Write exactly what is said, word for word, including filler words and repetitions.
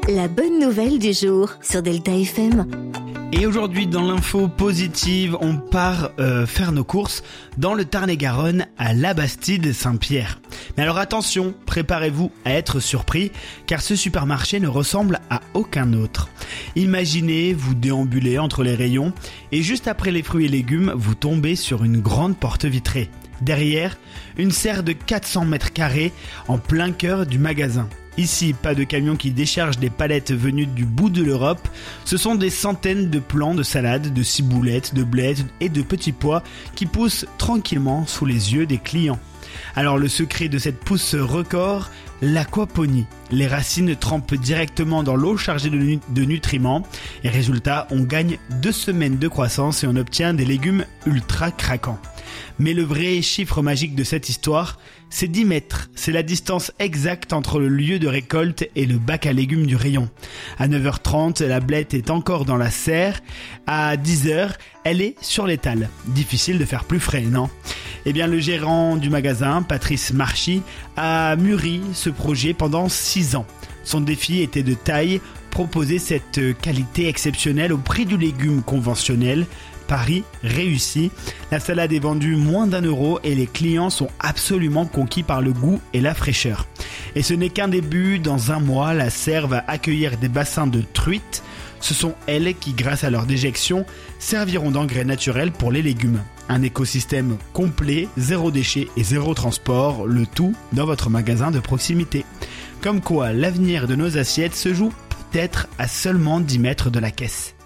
La bonne nouvelle du jour sur Delta F M. Et aujourd'hui, dans l'info positive, on part euh, faire nos courses dans le Tarn-et-Garonne à Labastide-Saint-Pierre. Mais alors attention, préparez-vous à être surpris, car ce supermarché ne ressemble à aucun autre. Imaginez, vous déambulez entre les rayons, et juste après les fruits et légumes, vous tombez sur une grande porte vitrée. Derrière, une serre de quatre cents mètres carrés en plein cœur du magasin. Ici, pas de camion qui décharge des palettes venues du bout de l'Europe. Ce sont des centaines de plants de salade, de ciboulettes, de blés et de petits pois qui poussent tranquillement sous les yeux des clients. Alors le secret de cette pousse record, l'aquaponie. Les racines trempent directement dans l'eau chargée de, nu- de nutriments et résultat, on gagne deux semaines de croissance et on obtient des légumes ultra craquants. Mais le vrai chiffre magique de cette histoire, c'est dix mètres. C'est la distance exacte entre le lieu de récolte et le bac à légumes du rayon. À neuf heures trente, la blette est encore dans la serre. À dix heures, elle est sur l'étal. Difficile de faire plus frais, non ? Eh bien, le gérant du magasin, Patrice Marchi, a mûri ce projet pendant six ans. Son défi était de taille, proposer cette qualité exceptionnelle au prix du légume conventionnel. Pari réussi. La salade est vendue moins d'un euro et les clients sont absolument conquis par le goût et la fraîcheur. Et ce n'est qu'un début. Dans un mois, la serre va accueillir des bassins de truites. Ce sont elles qui, grâce à leur déjection, serviront d'engrais naturels pour les légumes. Un écosystème complet, zéro déchet et zéro transport, le tout dans votre magasin de proximité. Comme quoi, l'avenir de nos assiettes se joue peut-être à seulement dix mètres de la caisse.